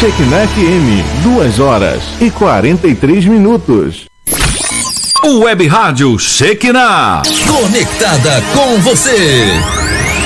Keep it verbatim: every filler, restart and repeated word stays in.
Shekinah F M, duas horas e quarenta e três minutos. O Web Rádio Shekinah, conectada com você.